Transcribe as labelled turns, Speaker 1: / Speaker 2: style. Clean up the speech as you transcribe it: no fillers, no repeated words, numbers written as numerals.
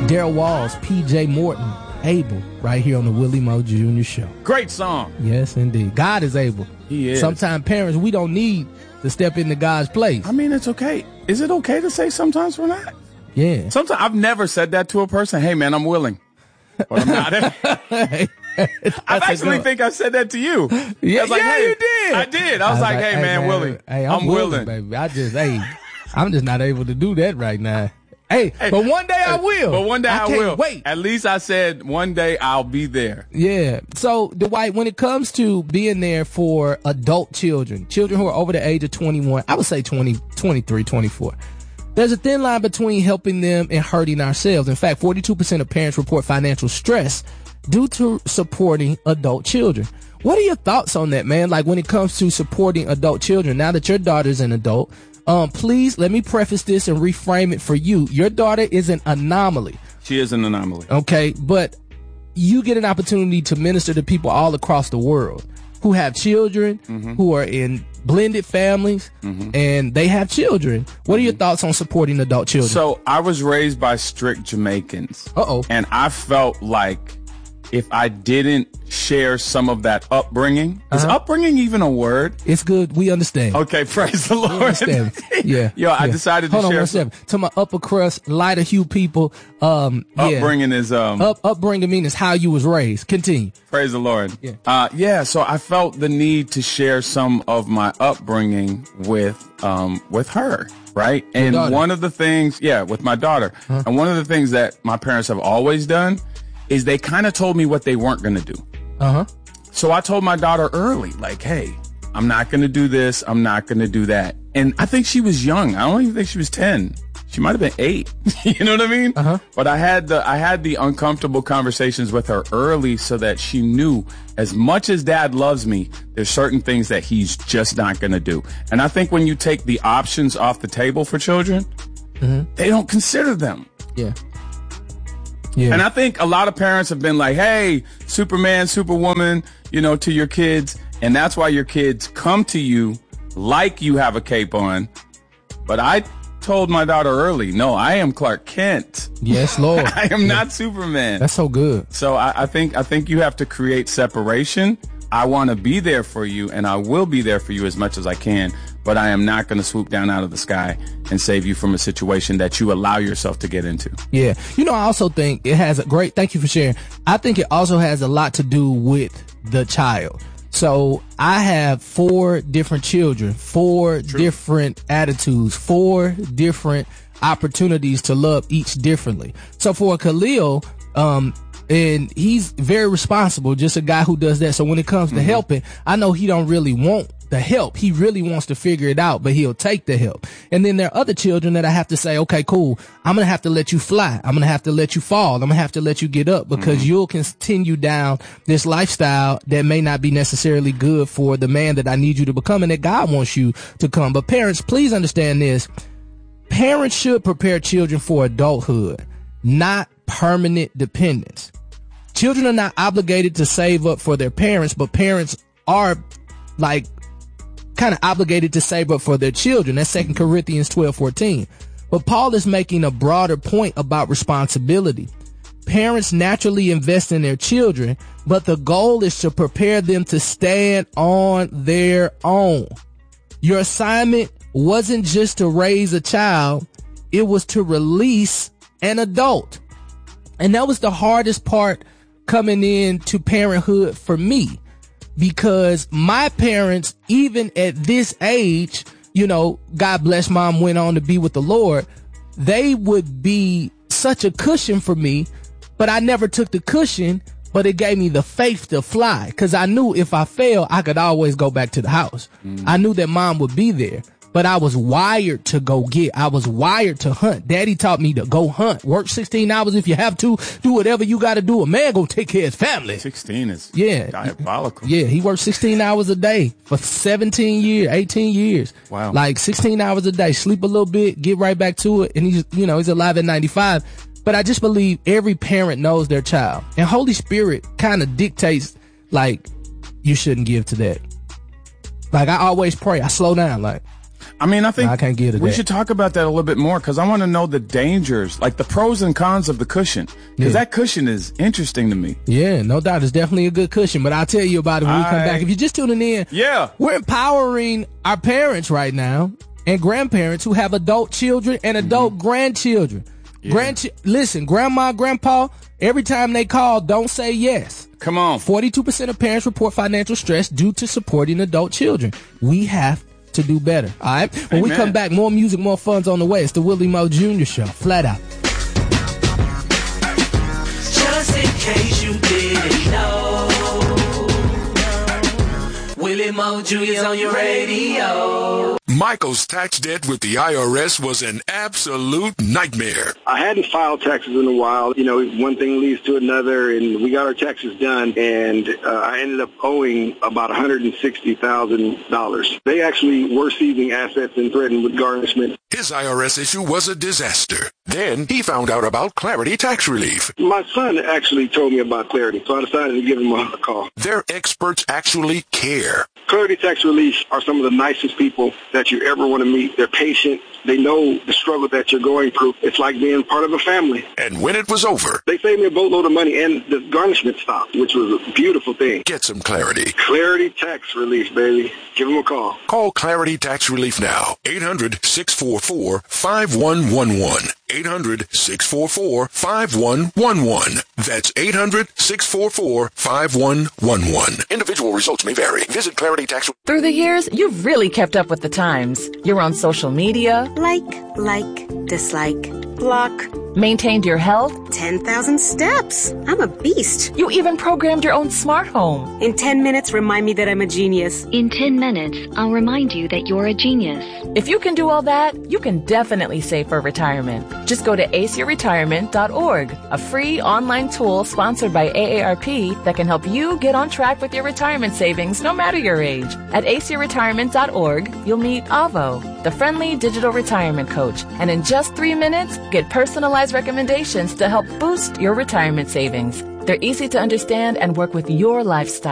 Speaker 1: Darryl Walls, P.J. Morton, Able, right here on the Willie Moe Jr. Show.
Speaker 2: Great song.
Speaker 1: Yes, indeed. God is able.
Speaker 2: He is.
Speaker 1: Sometimes parents, we don't need to step into God's place.
Speaker 2: I mean, it's okay. Is it okay to say sometimes we're not?
Speaker 1: Yeah.
Speaker 2: Sometimes I've never said that to a person. Hey, man, I'm willing. But I'm not. I actually think I said that to you.
Speaker 1: Yeah,
Speaker 2: I was like,
Speaker 1: yeah,
Speaker 2: hey,
Speaker 1: you did.
Speaker 2: I did. I was like, hey, man, Willie.
Speaker 1: Hey, I'm willing, baby. I'm just not able to do that right now. Hey, but one day I will.
Speaker 2: But one day I will.
Speaker 1: Wait.
Speaker 2: At least I said one day I'll be there.
Speaker 1: Yeah. So, Dwight, when it comes to being there for adult children who are over the age of 21, I would say 20, 23, 24, there's a thin line between helping them and hurting ourselves. In fact, 42% of parents report financial stress due to supporting adult children. What are your thoughts on that, man? Like when it comes to supporting adult children, now that your daughter's an adult, please let me preface this and reframe it for you. Your daughter is an anomaly.
Speaker 2: She is an anomaly.
Speaker 1: Okay, but you get an opportunity to minister to people all across the world who have children, who are in blended families, and they have children. What are your thoughts on supporting adult children?
Speaker 2: So I was raised by strict Jamaicans. And I felt like if I didn't share some of that upbringing, is upbringing even a word?
Speaker 1: It's good. We understand.
Speaker 2: Okay, praise the Lord.
Speaker 1: We understand. Yeah.
Speaker 2: I decided to
Speaker 1: Hold on
Speaker 2: share.
Speaker 1: one second. To my upper crust, lighter hue people.
Speaker 2: Upbringing is
Speaker 1: upbringing means how you was raised. Continue.
Speaker 2: Praise the Lord.
Speaker 1: Yeah.
Speaker 2: So I felt the need to share some of my upbringing with her. Right. And one of the things, with my daughter. And one of the things that my parents have always done is they kind of told me what they weren't going to do. So I told my daughter early, like, hey, I'm not going to do this. I'm not going to do that. And I think she was young. I don't even think she was 10. She might have been 8. You know what I mean? But I had the uncomfortable conversations with her early so that she knew as much as dad loves me, there's certain things that he's just not going to do. And I think when you take the options off the table for children, they don't consider them.
Speaker 1: Yeah.
Speaker 2: And I think a lot of parents have been like, hey, Superman, Superwoman, to your kids. And that's why your kids come to you like you have a cape on. But I told my daughter early, no, I am Clark Kent.
Speaker 1: Yes, Lord.
Speaker 2: I am not Superman.
Speaker 1: That's so good.
Speaker 2: So I think you have to create separation. I want to be there for you, and I will be there for you as much as I can. But I am not going to swoop down out of the sky and save you from a situation that you allow yourself to get into.
Speaker 1: Yeah. I also think it has thank you for sharing. I think it also has a lot to do with the child. So I have 4 different children, 4 different attitudes, 4 different opportunities to love each differently. So for Khalil, and he's very responsible, just a guy who does that. So when it comes to helping, I know he don't really want the help. He really wants to figure it out, but he'll take the help. And then there are other children that I have to say, okay, cool. I'm going to have to let you fly. I'm going to have to let you fall. I'm going to have to let you get up because you'll continue down this lifestyle that may not be necessarily good for the man that I need you to become and that God wants you to come. But parents, please understand this. Parents should prepare children for adulthood, not permanent dependence. Children are not obligated to save up for their parents, but parents are kind of obligated to save up for their children. That's 2 Corinthians 12:14. But Paul is making a broader point about responsibility. Parents naturally invest in their children, but the goal is to prepare them to stand on their own. Your assignment wasn't just to raise a child, it was to release an adult. And that was the hardest part coming into parenthood for me. Because my parents, even at this age, God bless mom, went on to be with the Lord. They would be such a cushion for me, but I never took the cushion, but it gave me the faith to fly. Cause I knew if I failed, I could always go back to the house. I knew that mom would be there, but I was wired to go get. I was wired to hunt. Daddy taught me to go hunt. Work 16 hours if you have to. Do whatever you got to do. A man gonna take care of his family.
Speaker 2: 16 is diabolical.
Speaker 1: Yeah, he worked 16 hours a day for 17 years, 18 years.
Speaker 2: Wow.
Speaker 1: 16 hours a day. Sleep a little bit, get right back to it. And he's alive at 95. But I just believe every parent knows their child. And Holy Spirit kind of dictates, you shouldn't give to that. I always pray. I slow down,
Speaker 2: I mean, I think
Speaker 1: I can't get to
Speaker 2: we
Speaker 1: that.
Speaker 2: should talk about that a little bit more because I want to know the dangers, like the pros and cons of the cushion. Because that cushion is interesting to me.
Speaker 1: Yeah, no doubt. It's definitely a good cushion, but I'll tell you about it when we come back. If you're just tuning in, we're empowering our parents right now and grandparents who have adult children and adult grandchildren. Yeah. Listen, grandma, grandpa, every time they call, don't say yes.
Speaker 2: Come on.
Speaker 1: 42% of parents report financial stress due to supporting adult children. We have to do better. All right. When we come back, more music, more funds on the way. It's the Willie Moe Jr. Show. Flat out.
Speaker 3: Just in case you didn't know, Willie Moe Jr. is on your radio.
Speaker 4: Michael's tax debt with the IRS was an absolute nightmare.
Speaker 5: I hadn't filed taxes in a while. You know, one thing leads to another, and we got our taxes done, and I ended up owing about $160,000. They actually were seizing assets and threatened with garnishment.
Speaker 4: His IRS issue was a disaster. Then he found out about Clarity Tax Relief.
Speaker 5: My son actually told me about Clarity, so I decided to give him a call.
Speaker 4: Their experts actually care.
Speaker 5: Clarity Tax Relief are some of the nicest people that you ever want to meet. They're patient. They know the struggle that you're going through. It's like being part of a family.
Speaker 4: And when it was over,
Speaker 5: they saved me a boatload of money, and the garnishment stopped, which was a beautiful thing.
Speaker 4: Get some clarity.
Speaker 5: Clarity Tax Relief, baby. Give them a call.
Speaker 4: Call Clarity Tax Relief now. 800-644-5111. 800-644-5111. That's 800-644-5111. Individual results may vary. Visit Clarity Tax.
Speaker 6: Through the years, you've really kept up with the times. You're on social media.
Speaker 7: Like, dislike, block.
Speaker 6: Maintained your health.
Speaker 7: 10,000 steps. I'm a beast.
Speaker 6: You even programmed your own smart home.
Speaker 7: In 10 minutes, remind me that I'm a genius.
Speaker 8: In 10 minutes, I'll remind you that you're a genius.
Speaker 6: If you can do all that, you can definitely save for retirement. Just go to aceyourretirement.org, a free online tool sponsored by AARP that can help you get on track with your retirement savings no matter your age. At aceyourretirement.org, you'll meet Avo, the friendly digital retirement coach, and in just 3 minutes, get personalized recommendations to help boost your retirement savings. They're easy to understand and work with your lifestyle.